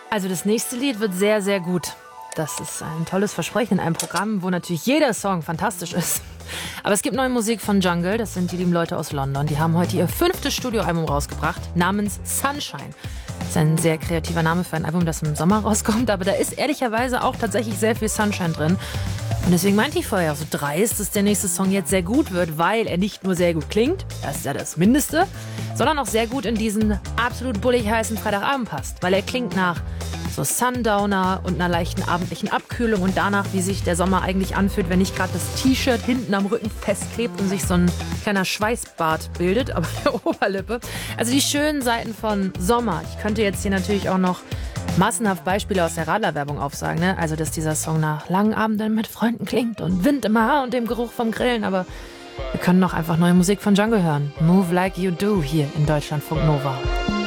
Also das nächste Lied wird sehr, sehr gut. Das ist ein tolles Versprechen in einem Programm, wo natürlich jeder Song fantastisch ist. Aber es gibt neue Musik von Jungle, das sind die lieben Leute aus London. Die haben heute ihr 5. Studioalbum rausgebracht, namens Sunshine. Das ist ein sehr kreativer Name für ein Album, das im Sommer rauskommt, aber da ist ehrlicherweise auch tatsächlich sehr viel Sunshine drin. Und deswegen meinte ich vorher so dreist, dass der nächste Song jetzt sehr gut wird, weil er nicht nur sehr gut klingt, das ist ja das Mindeste, sondern auch sehr gut in diesen absolut bullig heißen Freitagabend passt, weil er klingt nach so Sundowner und einer leichten abendlichen Abkühlung und danach, wie sich der Sommer eigentlich anfühlt, wenn nicht gerade das T-Shirt hinten am Rücken festklebt und sich so ein kleiner Schweißbart bildet, aber der Oberlippe. Also die schönen Seiten von Sommer. Ich könnte jetzt hier natürlich auch noch massenhaft Beispiele aus der Radlerwerbung aufsagen, ne? Also, dass dieser Song nach langen Abenden mit Freunden klingt und Wind im Haar und dem Geruch vom Grillen, aber wir können noch einfach neue Musik von Jungle hören. Move Like You Do hier in Deutschlandfunk Nova.